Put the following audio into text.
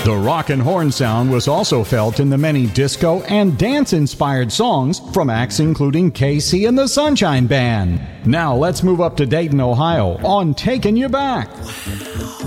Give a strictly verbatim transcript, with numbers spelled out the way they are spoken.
The rock and horn sound was also felt in the many disco and dance-inspired songs from acts including K C and the Sunshine Band. Now let's move up to Dayton, Ohio on Taking You Back.